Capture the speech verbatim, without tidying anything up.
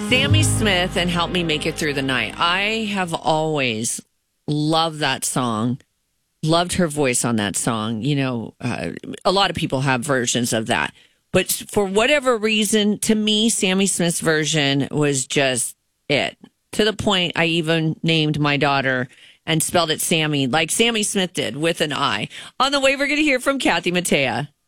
Sammy Smith and Help Me Make It Through the Night. I have always loved that song, loved her voice on that song. You know, uh, a lot of people have versions of that. But for whatever reason, to me, Sammy Smith's version was just it. To the point I even named my daughter and spelled it Sammy, like Sammy Smith did, with an I. On the way, we're going to hear from Kathy Mattea.